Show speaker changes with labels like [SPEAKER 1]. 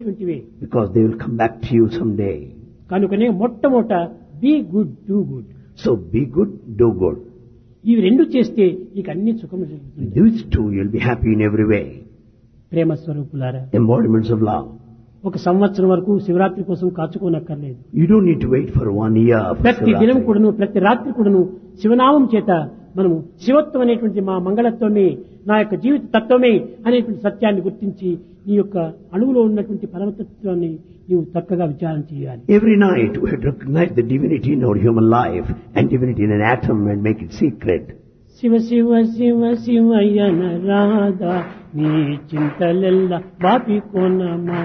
[SPEAKER 1] because they will come back to you someday.
[SPEAKER 2] కనుకనే మొట్టమొదట be good do good,
[SPEAKER 1] So be good, do good.
[SPEAKER 2] ఇవి రెండు చేస్తే నీకు అన్ని సుఖము జరుగుతుంది.
[SPEAKER 1] These two, you'll be happy in every way.
[SPEAKER 2] ప్రేమ స్వరూపులారా,
[SPEAKER 1] Embodiments of love.
[SPEAKER 2] ఒక సంవత్సరం వరకు శివరాత్రి కోసం కాచుకోనక్కర్లేదు.
[SPEAKER 1] You don't need to wait for 1 year for
[SPEAKER 2] ప్రతి దినం
[SPEAKER 1] Shivratri.
[SPEAKER 2] కూడాను, ప్రతి రాత్రి కూడాను శివనామం చేత మనము శివత్వం అనేటువంటి మా మంగళత్వమే, నా యొక్క జీవిత తత్వమే అనేటువంటి సత్యాన్ని గుర్తించి నీ యొక్క అణువులో ఉన్నటువంటి పరమతత్వాన్ని నీవు చక్కగా విచారణ చేయాలి.
[SPEAKER 1] Every night we have to recognize the divinity in our human life and divinity in an atom and make it secret.
[SPEAKER 2] Shiva Shiva Shiva శివయ్యన Radha నీ చింతలెల్ల బాపి కొన